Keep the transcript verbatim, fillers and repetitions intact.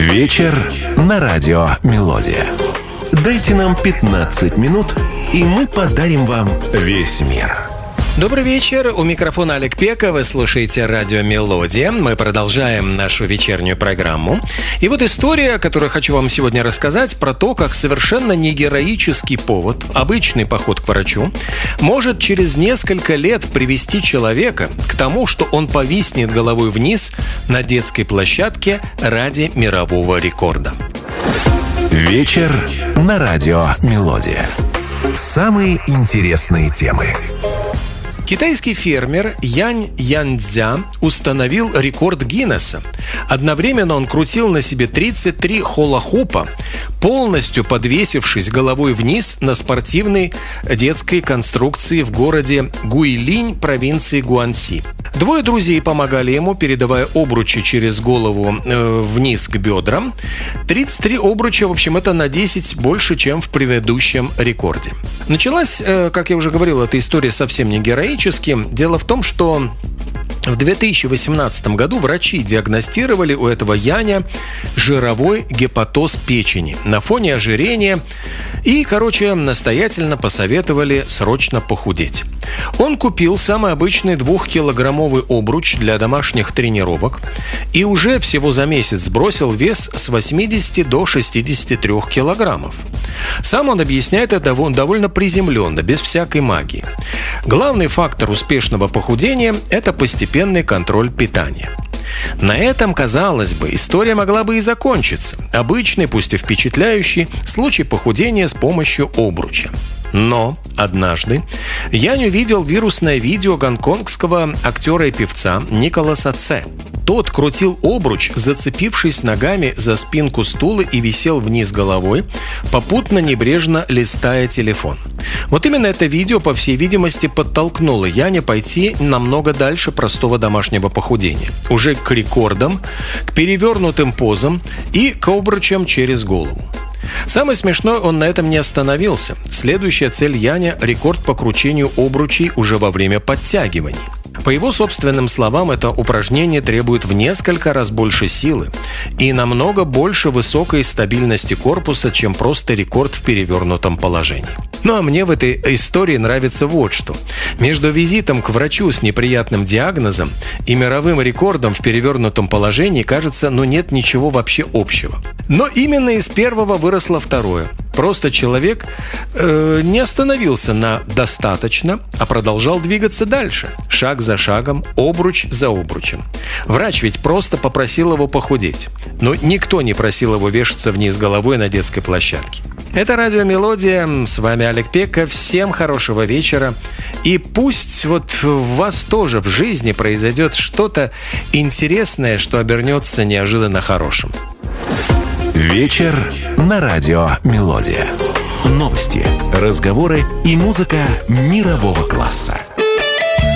Вечер на радио «Мелодия». Дайте нам пятнадцать минут, и мы подарим вам весь мир. Добрый вечер, у микрофона Олег Пека, вы слушаете радио «Мелодия». Мы продолжаем нашу вечернюю программу. И вот история, которую хочу вам сегодня рассказать, про то, как совершенно не героический повод, обычный поход к врачу, может через несколько лет привести человека к тому, что он повиснет головой вниз на детской площадке ради мирового рекорда. Вечер на радио «Мелодия». Самые интересные темы. Китайский фермер Янь Янцзя установил рекорд Гиннесса. Одновременно он крутил на себе тридцать три хула-хупа, полностью подвесившись головой вниз на спортивной детской конструкции в городе Гуйлинь провинции Гуанси. Двое друзей помогали ему, передавая обручи через голову э, вниз к бедрам. тридцать три обруча, в общем, это на десять больше, чем в предыдущем рекорде. Началась, э, как я уже говорил, эта история совсем не героически. Дело в том, что в две тысячи восемнадцатом году врачи диагностировали у этого Яня жировой гепатоз печени на фоне ожирения и, короче, настоятельно посоветовали срочно похудеть. Он купил самый обычный двухкилограммовый обруч для домашних тренировок и уже всего за месяц сбросил вес с восьмидесяти до шестидесяти трёх килограммов. Сам он объясняет это довольно приземленно, без всякой магии. Главный фактор успешного похудения – это постепенный контроль питания. На этом, казалось бы, история могла бы и закончиться. Обычный, пусть и впечатляющий, случай похудения с помощью обруча. Но однажды Янь увидел вирусное видео гонконгского актера и певца Николаса Цэ. Тот крутил обруч, зацепившись ногами за спинку стула, и висел вниз головой, попутно небрежно листая телефон. Вот именно это видео, по всей видимости, подтолкнуло Яня пойти намного дальше простого домашнего похудения. Уже к рекордам, к перевернутым позам и к обручам через голову. Самое смешное, он на этом не остановился. Следующая цель Яня – рекорд по кручению обручей уже во время подтягиваний. По его собственным словам, это упражнение требует в несколько раз больше силы и намного больше высокой стабильности корпуса, чем просто рекорд в перевернутом положении. Ну а мне в этой истории нравится вот что. Между визитом к врачу с неприятным диагнозом и мировым рекордом в перевернутом положении, кажется, ну нет ничего вообще общего. Но именно из первого выросло второе. Просто человек э, не остановился на «достаточно», а продолжал двигаться дальше, шаг за шагом, обруч за обручем. Врач ведь просто попросил его похудеть. Но никто не просил его вешаться вниз головой на детской площадке. Это радио «Мелодия». С вами Олег Пека. Всем хорошего вечера. И пусть вот у вас тоже в жизни произойдет что-то интересное, что обернется неожиданно хорошим. Вечер на радио «Мелодия». Новости, разговоры и музыка мирового класса.